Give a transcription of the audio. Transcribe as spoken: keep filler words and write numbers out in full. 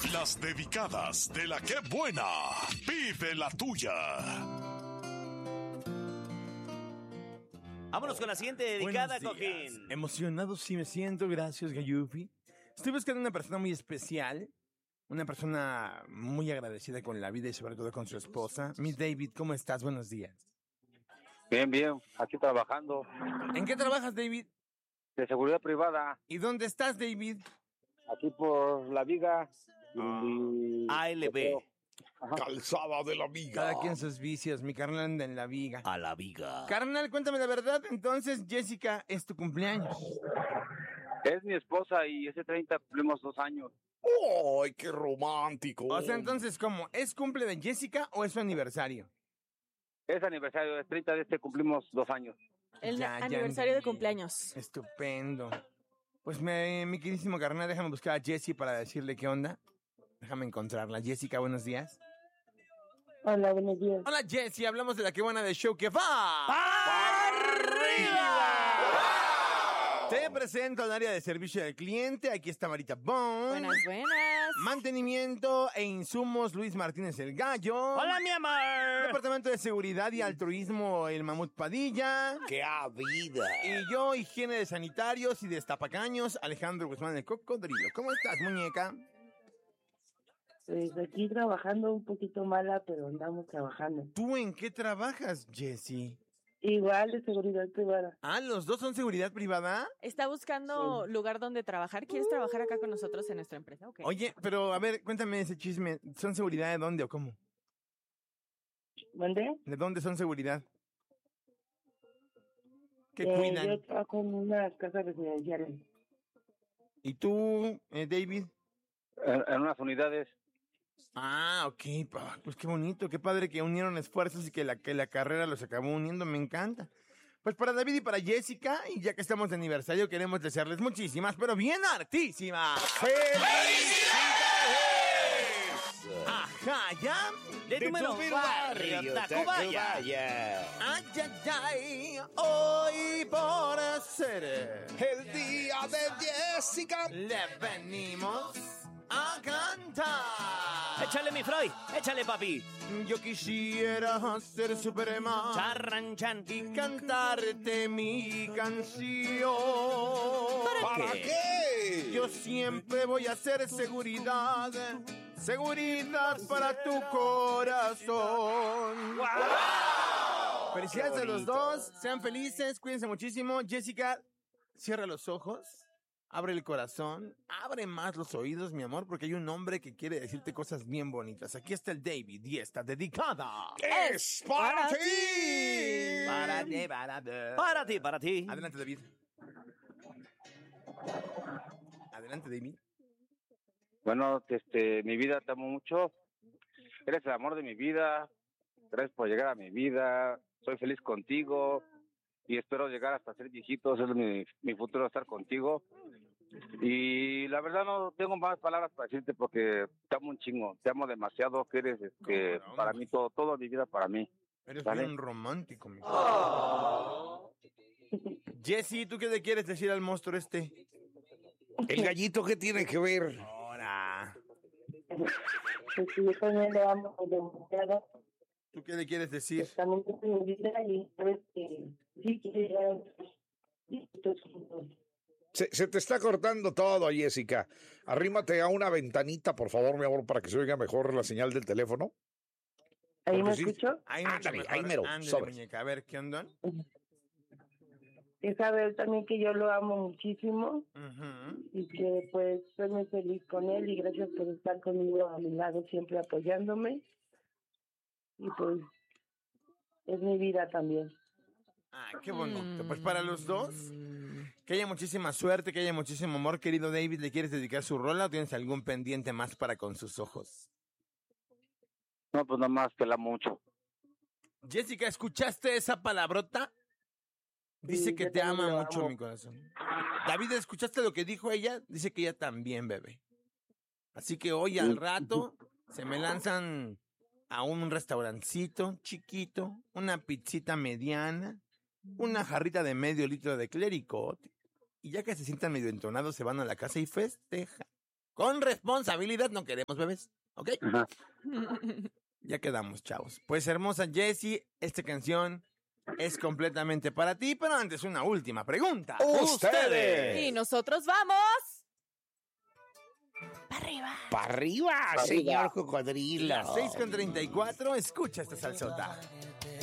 Las dedicadas de la que buena. Pide la tuya. Vámonos con la siguiente dedicada, Cojín. Emocionado sí me siento, gracias, Gayufi. Estoy buscando una persona muy especial, una persona muy agradecida con la vida y sobre todo con su esposa. Mi David, ¿cómo estás? Buenos días. Bien, bien, aquí trabajando. ¿En qué trabajas, David? De seguridad privada, ¿Y dónde estás, David? aquí por La Viga. Y... A L B. Ajá. Calzada de la Viga. Cada quien sus vicios, mi carnal anda en la viga. A la viga. Carnal, cuéntame la verdad, entonces, Jessica, es tu cumpleaños. Es mi esposa y ese treinta cumplimos dos años. ¡Ay, qué romántico! O sea, entonces, ¿cómo? ¿Es cumple de Jessica o es su aniversario? Es aniversario, es treinta de este cumplimos dos años. El Ya, ya aniversario de entendí. cumpleaños. Estupendo. Pues me, mi queridísimo carnal, déjame buscar a Jessie para decirle qué onda. Déjame encontrarla. Jessica, buenos días. Hola, buenos días. Hola, Jessie, hablamos de la que buena de show que va. ¡Arriba! Te presento al área de servicio al cliente. Aquí está Marita Bond. Buenas, buenas. Mantenimiento e insumos, Luis Martínez el Gallo. ¡Hola, mi amor! Departamento de Seguridad y Altruismo, el Mamut Padilla. ¡Qué vida! Y yo, higiene de sanitarios y destapacaños, Alejandro Guzmán el Cocodrilo. ¿Cómo estás, muñeca? Pues aquí trabajando un poquito mala, pero andamos trabajando. ¿Tú en qué trabajas, Jessie? Igual de seguridad privada. Ah, ¿los dos son seguridad privada? ¿Está buscando lugar donde trabajar? ¿Quieres trabajar acá con nosotros en nuestra empresa? Okay. Oye, pero a ver, cuéntame ese chisme. ¿Son seguridad de dónde o cómo? ¿Dónde? ¿De dónde son seguridad? ¿Qué Eh, cuidan? Yo trabajo en unas casas residenciales. ¿Y tú, eh, David? En, en unas unidades. Ah, ok, pa, pues qué bonito, qué padre que unieron esfuerzos y que la, que la carrera los acabó uniendo, me encanta. Pues para David y para Jessica, y ya que estamos de aniversario, queremos desearles muchísimas, pero bien hartísimas. ¡Felicidades! Ajá, ya. De tu mero barrio, Tacubaya. Ay, ay, ay, hoy por ser El día de Jessica. le venimos a cantar. Échale, mi Freud. Échale, papi. Yo quisiera ser Superman Charran, chan. y cantarte mi canción. ¿Para qué? qué? Yo siempre voy a hacer seguridad, seguridad para tu corazón. ¡Wow! Felicidades a los dos, sean felices, cuídense muchísimo. Jessica, cierra los ojos. Abre el corazón, abre más los oídos, mi amor, porque hay un hombre que quiere decirte cosas bien bonitas. Aquí está el David y está dedicada. ¡Es para ti! Para ti, para ti. Para ti, para ti. Adelante, David. Adelante, David. Bueno, este, mi vida, te amo mucho. Eres el amor de mi vida. Gracias por llegar a mi vida. Soy feliz contigo. Y espero llegar hasta ser viejitos. Es mi, mi futuro estar contigo. Y la verdad no tengo más palabras para decirte porque te amo un chingo. Te amo demasiado. Que eres este, Caramba. para mí todo, toda mi vida para mí. Eres ¿Vale? bien romántico, mi oh. Jessy, ¿tú qué le quieres decir al monstruo este? ¿El gallito qué tiene que ver? Ahora. Pues sí, yo también lo amo demasiado. ¿Tú qué le quieres decir? Pues también tengo mi vida y sabes que sí quiero llegar a estos juntos. Se, se te está cortando todo, Jessica. Arrímate a una ventanita, por favor, mi amor, para que se oiga mejor la señal del teléfono. ¿Ahí me Porque sí. escucho? Ahí mucho Ándale, mejor. ahí mero, Ándale, sobres. muñeca. A ver, ¿qué onda? Y sabe también que yo lo amo muchísimo Uh-huh. y que pues soy muy feliz con él y gracias por estar conmigo a mi lado siempre apoyándome. Y pues es mi vida también. Ah, qué bonito. Pues para los dos, que haya muchísima suerte, que haya muchísimo amor. Querido David, ¿le quieres dedicar su rola o tienes algún pendiente más para con sus ojos? No, pues nada más que la amo mucho. Jessica, ¿escuchaste esa palabrota? Dice Sí, que yo te también ama lo mucho, amo. mi corazón. David, ¿escuchaste lo que dijo ella? Dice que ella también, bebé. Así que hoy al rato se me lanzan a un restaurancito chiquito, una pizzita mediana, una jarrita de medio litro de clericot, y ya que se sientan medio entonados se van a la casa y festejan Con responsabilidad, no queremos bebés, ¿ok? Ajá. Ya quedamos, chavos. Pues hermosa Jessie, esta canción es completamente para ti, pero antes una última pregunta. ¡Ustedes! Y nosotros vamos... ¡Para arriba! ¡Para arriba, Pa' señor arriba. cocodrilo! Las seis con treinta y cuatro, escucha esta salsota.